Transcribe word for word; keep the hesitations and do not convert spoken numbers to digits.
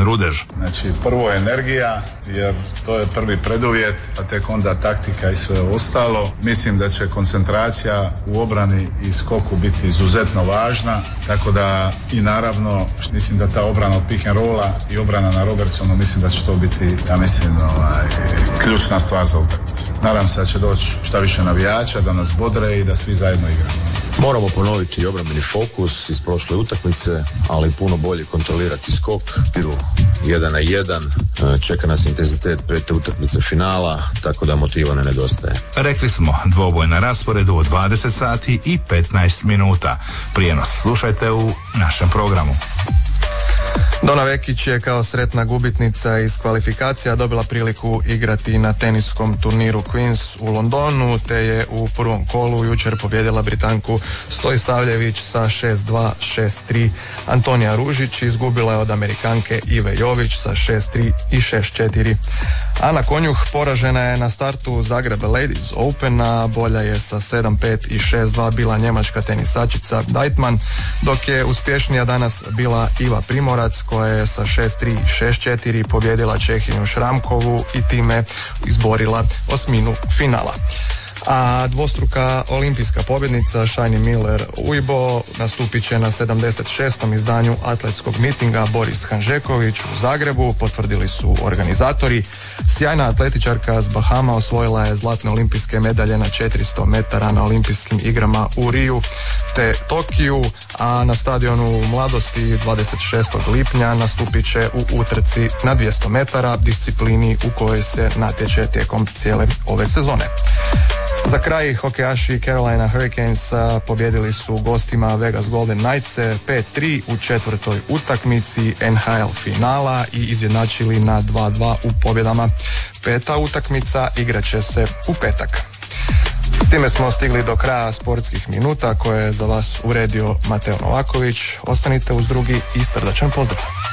Ivan Rudež. Znači prvo je energija, jer to je prvi preduvjet, a tek onda taktika i sve ostalo. Mislim da će koncentracija u obrani i skoku biti izuzetno važna, tako da i naravno mislim da ta obrana od pick and rolla i obrana na Robertsonu, mislim da će to biti, ja mislim, ovaj, ključna stvar za utakmicu. Nadam se da će doći šta više navijača, da nas bodre i da svi zajedno igramo. Moramo ponoviti obrambeni fokus iz prošle utakmice, ali puno bolje kontrolirati skok. Piru jedan na jedan, čeka nas intenzitet pete utakmice finala, tako da motiva ne nedostaje. Rekli smo, dvoboj na rasporedu od dvadeset sati i petnaest minuta. Prijenos slušajte u našem programu. Dona Vekić je kao sretna gubitnica iz kvalifikacija dobila priliku igrati na teniskom turniru Queens u Londonu, te je u prvom kolu jučer pobijedila Britanku Stojsavljević sa šest dva, šest tri. Antonija Ružić izgubila je od Amerikanke Ive Jović sa šest tri i šest četiri. Ana Konjuh poražena je na startu Zagreb Ladies Opena, bolja je sa sedam pet i šest dva bila njemačka tenisačica Deitman, dok je uspješnija danas bila Iva Primorac koja je sa šest tri i šest četiri pobjedila Čehinju Šramkovu i time izborila osminu finala. A dvostruka olimpijska pobjednica Shani Miller Ujbo nastupit će na sedamdeset šestom izdanju atletskog mitinga Boris Hanžeković u Zagrebu, potvrdili su organizatori. Sjajna atletičarka s Bahama osvojila je zlatne olimpijske medalje na četiristo metara na olimpijskim igrama u Riju te Tokiju, a na stadionu Mladosti dvadeset šestog lipnja nastupit će u utrci na dvjesto metara, disciplini u kojoj se natječe tijekom cijele ove sezone. Za kraj hokejaši Carolina Hurricanes pobjedili su gostima Vegas Golden Knights pet tri u četvrtoj utakmici N H L finala i izjednačili na dva dva u pobjedama. Peta utakmica igrat će se u petak. S time smo stigli do kraja sportskih minuta koje je za vas uredio Mateo Novaković. Ostanite uz drugi i srdačan pozdrav.